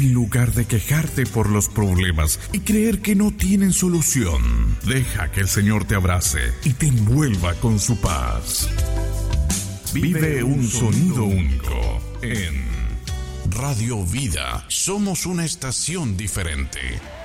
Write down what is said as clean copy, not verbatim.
En lugar de quejarte por los problemas y creer que no tienen solución, deja que el Señor te abrace y te envuelva con su paz. Vive un sonido único en Radio Vida. Somos una estación diferente.